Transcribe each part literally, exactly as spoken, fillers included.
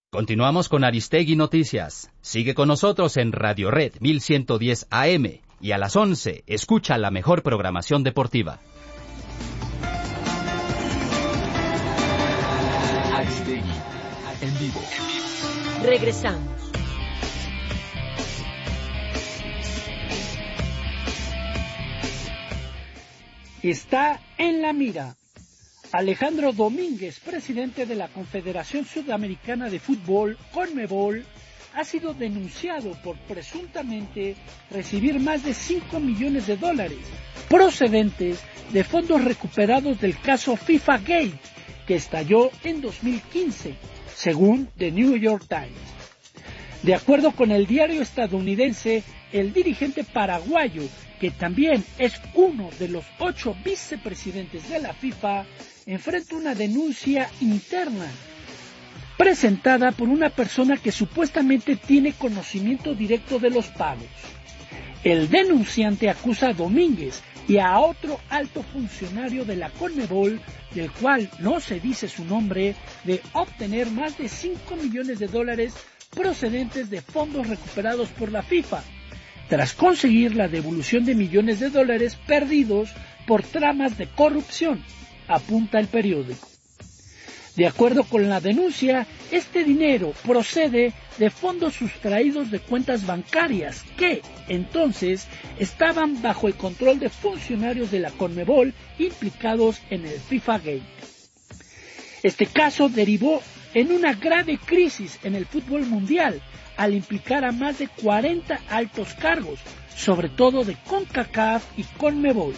Continuamos con Aristegui Noticias. Sigue con nosotros en Radio Red mil ciento diez A M y a las once escucha la mejor programación deportiva. Aristegui, en vivo. Regresamos. Está en la mira. Alejandro Domínguez, presidente de la Confederación Sudamericana de Fútbol, CONMEBOL, ha sido denunciado por presuntamente recibir más de cinco millones de dólares procedentes de fondos recuperados del caso FIFA Gate, que estalló en dos mil quince, según The New York Times. De acuerdo con el diario estadounidense, el dirigente paraguayo, que también es uno de los ocho vicepresidentes de la FIFA, enfrenta una denuncia interna presentada por una persona que supuestamente tiene conocimiento directo de los pagos. El denunciante acusa a Domínguez y a otro alto funcionario de la CONMEBOL, del cual no se dice su nombre, de obtener más de cinco millones de dólares procedentes de fondos recuperados por la FIFA, tras conseguir la devolución de millones de dólares perdidos por tramas de corrupción, apunta el periódico. De acuerdo con la denuncia, este dinero procede de fondos sustraídos de cuentas bancarias que, entonces, estaban bajo el control de funcionarios de la CONMEBOL implicados en el FIFA Gate. Este caso derivó en una grave crisis en el fútbol mundial, al implicar a más de cuarenta altos cargos, sobre todo de CONCACAF y CONMEBOL.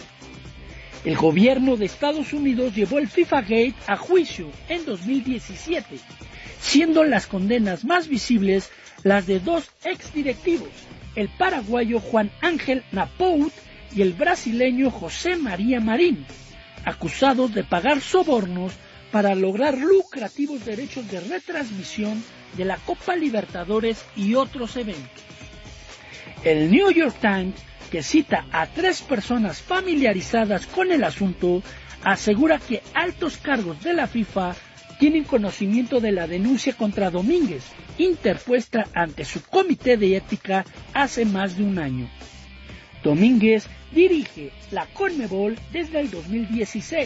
El gobierno de Estados Unidos llevó el FIFA Gate a juicio en dos mil diecisiete, siendo las condenas más visibles las de dos exdirectivos, el paraguayo Juan Ángel Napout y el brasileño José María Marín, acusados de pagar sobornos para lograr lucrativos derechos de retransmisión de la Copa Libertadores y otros eventos. El New York Times, que cita a tres personas familiarizadas con el asunto, asegura que altos cargos de la FIFA tienen conocimiento de la denuncia contra Domínguez, interpuesta ante su comité de ética hace más de un año. Domínguez dirige la CONMEBOL desde el dos mil dieciséis.